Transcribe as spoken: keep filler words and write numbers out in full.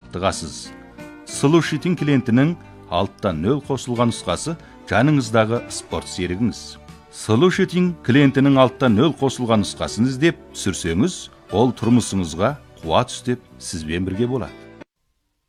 жаттығасыз. Слушайтин клиентінің алттан нөл қосылған нұсқасы жаныңыздағы спорт серігіңіз. Слушайтин клиентінің алттан нөл қосылған нұсқасын іздеп сүрсеңіз, ол тұрмысыңызға қуат үстеп сізбен бірге болады.